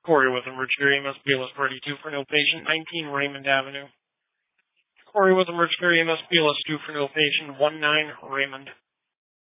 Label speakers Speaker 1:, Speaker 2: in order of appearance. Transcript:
Speaker 1: Corey with emergency EMS BLS 32 for no patient, 19 Raymond Avenue. Corey with emergency EMS BLS 2 for no patient, 19 Raymond.